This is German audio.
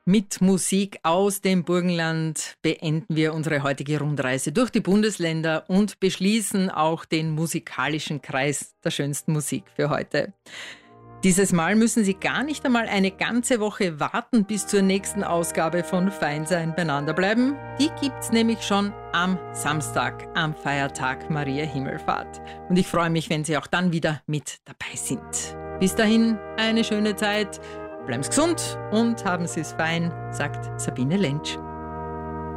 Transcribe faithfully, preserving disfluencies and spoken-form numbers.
Mit Musik aus dem Burgenland beenden wir unsere heutige Rundreise durch die Bundesländer und beschließen auch den musikalischen Kreis der schönsten Musik für heute. Dieses Mal müssen Sie gar nicht einmal eine ganze Woche warten bis zur nächsten Ausgabe von Feinsein beieinander bleiben. Die gibt's nämlich schon am Samstag, am Feiertag Maria Himmelfahrt. Und ich freue mich, wenn Sie auch dann wieder mit dabei sind. Bis dahin eine schöne Zeit. Bleiben Sie gesund und haben Sie es fein, sagt Sabine Lentsch.